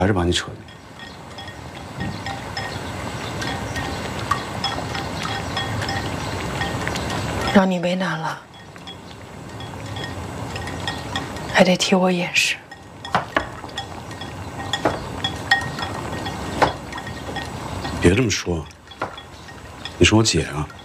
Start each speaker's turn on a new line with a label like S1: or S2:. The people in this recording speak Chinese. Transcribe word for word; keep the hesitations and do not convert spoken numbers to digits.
S1: 还是把你扯的。
S2: 让你为难了，还得替我掩饰。
S1: 别这么说，你是我姐啊。